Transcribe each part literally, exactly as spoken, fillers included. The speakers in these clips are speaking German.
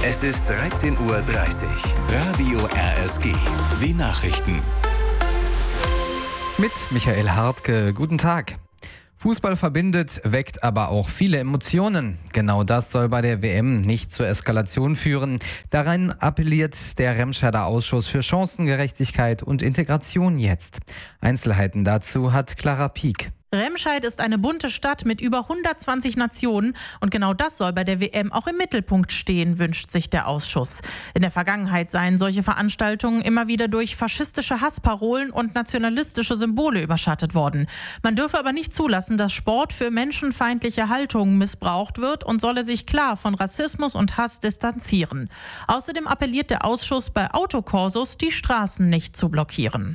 Es ist dreizehn Uhr dreißig. Radio R S G. Die Nachrichten. Mit Michael Hartke. Guten Tag. Fußball verbindet, weckt aber auch viele Emotionen. Genau das soll bei der W M nicht zur Eskalation führen. Daran appelliert der Remscheider Ausschuss für Chancengerechtigkeit und Integration jetzt. Einzelheiten dazu hat Clara Pieck. Remscheid ist eine bunte Stadt mit über hundertzwanzig Nationen und genau das soll bei der W M auch im Mittelpunkt stehen, wünscht sich der Ausschuss. In der Vergangenheit seien solche Veranstaltungen immer wieder durch faschistische Hassparolen und nationalistische Symbole überschattet worden. Man dürfe aber nicht zulassen, dass Sport für menschenfeindliche Haltungen missbraucht wird und solle sich klar von Rassismus und Hass distanzieren. Außerdem appelliert der Ausschuss bei Autokorsos, die Straßen nicht zu blockieren.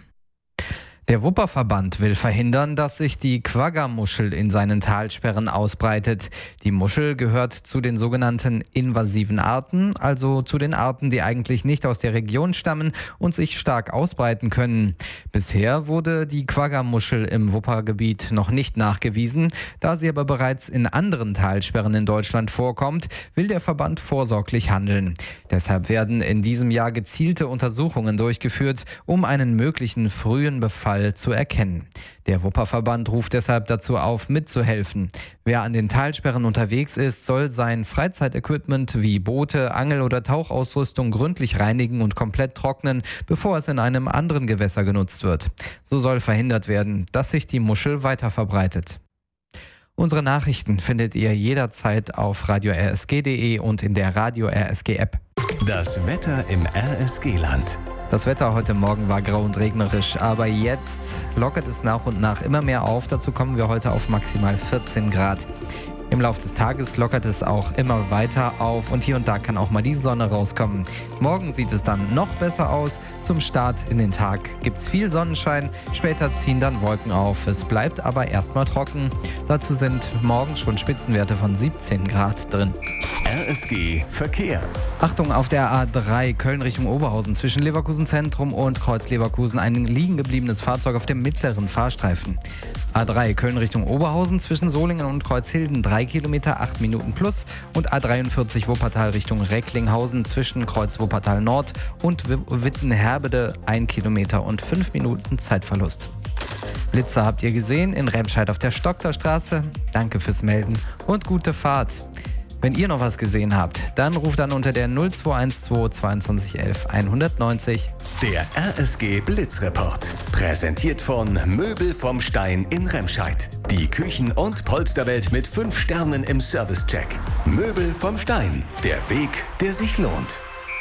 Der Wupperverband will verhindern, dass sich die Quagga-Muschel in seinen Talsperren ausbreitet. Die Muschel gehört zu den sogenannten invasiven Arten, also zu den Arten, die eigentlich nicht aus der Region stammen und sich stark ausbreiten können. Bisher wurde die Quagga-Muschel im Wuppergebiet noch nicht nachgewiesen. Da sie aber bereits in anderen Talsperren in Deutschland vorkommt, will der Verband vorsorglich handeln. Deshalb werden in diesem Jahr gezielte Untersuchungen durchgeführt, um einen möglichen frühen Befall zu erkennen. Der Wupperverband ruft deshalb dazu auf, mitzuhelfen. Wer an den Talsperren unterwegs ist, soll sein Freizeitequipment wie Boote, Angel- oder Tauchausrüstung gründlich reinigen und komplett trocknen, bevor es in einem anderen Gewässer genutzt wird. So soll verhindert werden, dass sich die Muschel weiter verbreitet. Unsere Nachrichten findet ihr jederzeit auf radio r s g punkt d e und in der Radio R S G App. Das Wetter im R S G-Land. Das Wetter heute Morgen war grau und regnerisch, aber jetzt lockert es nach und nach immer mehr auf. Dazu kommen wir heute auf maximal vierzehn Grad. Im Laufe des Tages lockert es auch immer weiter auf und hier und da kann auch mal die Sonne rauskommen. Morgen sieht es dann noch besser aus. Zum Start in den Tag gibt es viel Sonnenschein, später ziehen dann Wolken auf. Es bleibt aber erstmal trocken. Dazu sind morgen schon Spitzenwerte von siebzehn Grad drin. R S G Verkehr. Achtung, auf der A drei Köln Richtung Oberhausen zwischen Leverkusen Zentrum und Kreuz Leverkusen ein liegen gebliebenes Fahrzeug auf dem mittleren Fahrstreifen. A drei Köln Richtung Oberhausen zwischen Solingen und Kreuzhilden drei Kilometer, acht Minuten plus und A dreiundvierzig Wuppertal Richtung Recklinghausen zwischen Kreuz Wuppertal Nord und Wittenherbede ein Kilometer und fünf Minuten Zeitverlust. Blitzer habt ihr gesehen in Remscheid auf der Stockterstraße. Danke fürs Melden und gute Fahrt. Wenn ihr noch was gesehen habt, dann ruft dann unter der null zwei eins zwei zweiundzwanzig elf hundertneunzig. Der R S G Blitzreport. Präsentiert von Möbel vom Stein in Remscheid. Die Küchen- und Polsterwelt mit fünf Sternen im Servicecheck. Möbel vom Stein. Der Weg, der sich lohnt.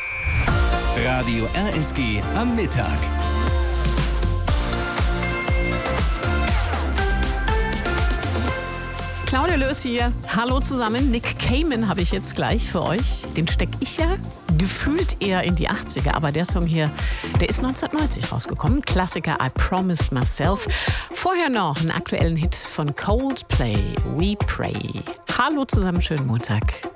Radio R S G am Mittag. Claudia Löß hier. Hallo zusammen. Nick Cayman habe ich jetzt gleich für euch. Den stecke ich ja gefühlt eher in die achtziger. Aber der Song hier, der ist neunzehnhundertneunzig rausgekommen. Klassiker I Promised Myself. Vorher noch einen aktuellen Hit von Coldplay, We Pray. Hallo zusammen, schönen Montag.